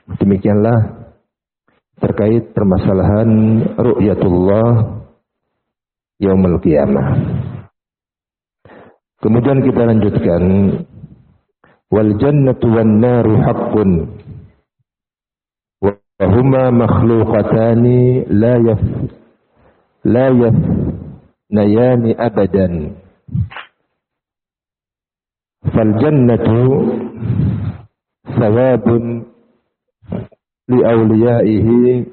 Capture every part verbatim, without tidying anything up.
Demikianlah terkait permasalahan ru'yatullah yaumul qiyamah. Kemudian kita lanjutkan, wal jannatu wan naru haqqun wa huma makhluqatani la yaf la yafnayani abadan. Fal jannatu thawabun li awliyaihi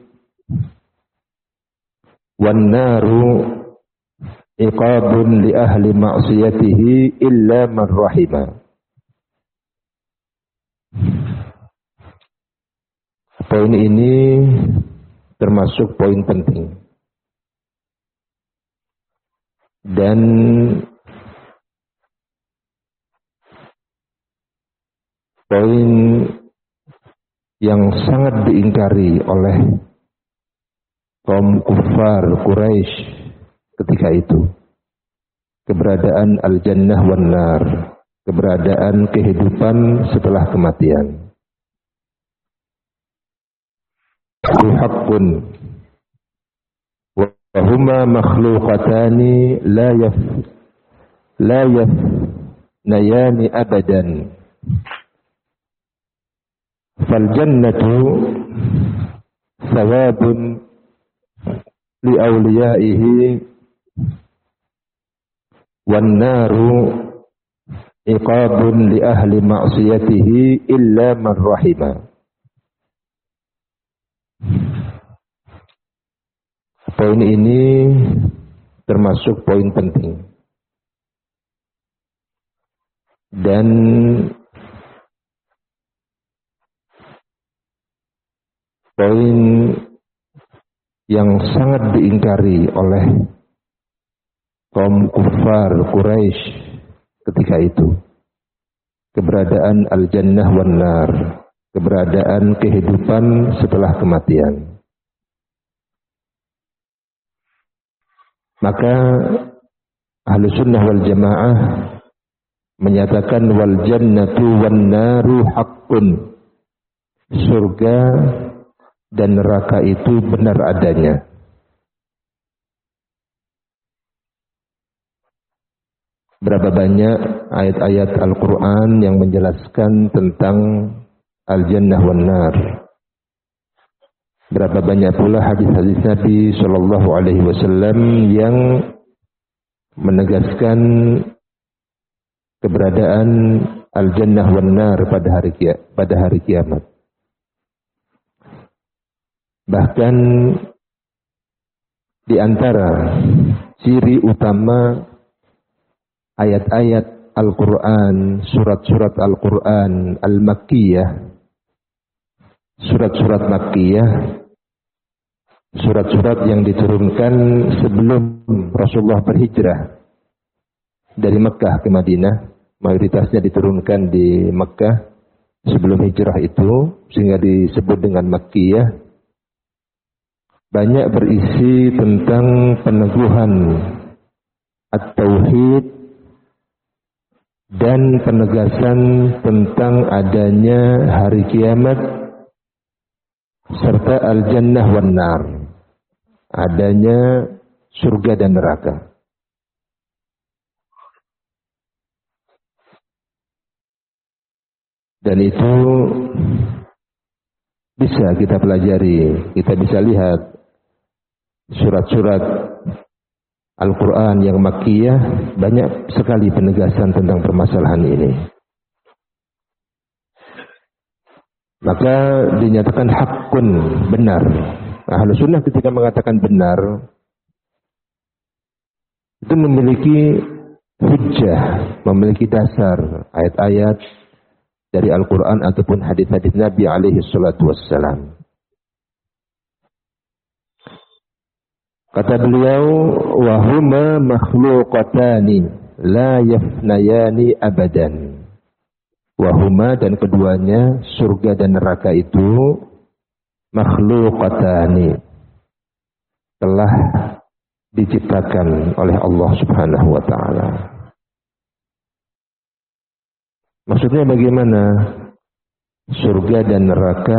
wan naru iqabun li ahli ma'siyatihi illa man rahima. Poin ini termasuk poin penting dan poin yang sangat diingkari oleh kaum kufar Quraisy ketika itu. Keberadaan al-jannah wan nar, keberadaan kehidupan setelah kematian. Haqqun wa huma makhluqatani la yaf la yafnayani abadan. Fal jannatu thawabun li awliyaihi wan naru iqabun li ahli ma'siyatihi illa man rahima. Poin ini termasuk poin penting dan poin yang sangat diingkari oleh kaum kufar Quraisy ketika itu. Keberadaan al-jannah wan nar, keberadaan kehidupan setelah kematian. Maka ahlu sunnah wal jamaah menyatakan wal jannatu wan naru haqqun. Surga dan neraka itu benar adanya. Berapa banyak ayat-ayat Al-Quran yang menjelaskan tentang al-jannah wan nar. Berapa banyak pula hadis-hadis Nabi Shallallahu Alaihi Wasallam yang menegaskan keberadaan al-jannah wan nar pada hari pada hari kiamat. Bahkan di antara ciri utama ayat-ayat Al-Quran, surat-surat Al-Quran Al-Makkiyah, surat-surat Makkiyah, surat-surat yang diturunkan sebelum Rasulullah berhijrah dari Mekkah ke Madinah, mayoritasnya diturunkan di Mekkah sebelum hijrah itu, sehingga disebut dengan Makkiyah. Banyak berisi tentang peneguhan at-tauhid dan penegasan tentang adanya hari kiamat serta al-jannah wan nar, adanya surga dan neraka. Dan itu bisa kita pelajari, kita bisa lihat surat-surat Al-Quran yang Makkiyah, banyak sekali penegasan tentang permasalahan ini. Maka dinyatakan hakun, benar. Ahlu sunnah ketika mengatakan benar, itu memiliki hujjah, memiliki dasar ayat-ayat dari Al-Quran ataupun hadis-hadis Nabi alaihi salatu wassalam. Kata beliau, wahuma makhluqatani la yafnayani abadan. Wahuma, dan keduanya, surga dan neraka itu, makhluqatani, telah diciptakan oleh Allah Subhanahu wa ta'ala. Maksudnya bagaimana? Surga dan neraka